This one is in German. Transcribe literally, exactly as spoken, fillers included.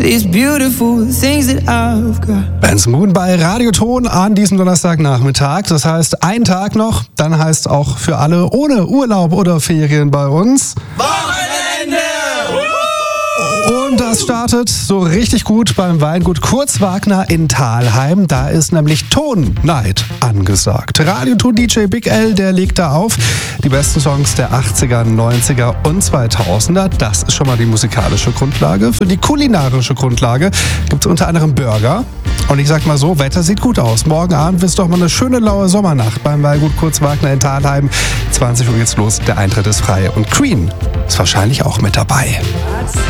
these beautiful things that I've got. Benson Moon bei Radioton an diesem Donnerstagnachmittag. Das heißt, ein Tag noch, dann heißt auch für alle ohne Urlaub oder Ferien bei uns Wochenende! Und das startet so richtig gut beim Weingut Kurz Wagner in Thalheim. Da ist nämlich Ton-Night angesagt. Radioton-D J Big L, der legt da auf. Die besten Songs der achtziger, neunziger und zweitausender. Das ist schon mal die musikalische Grundlage. Für die kulinarische Grundlage gibt es unter anderem Burger. Und ich sag mal so, Wetter sieht gut aus. Morgen Abend ist doch mal eine schöne laue Sommernacht beim Weingut Kurz Wagner in Thalheim. zwanzig Uhr geht's los, der Eintritt ist frei. Und Queen ist wahrscheinlich auch mit dabei.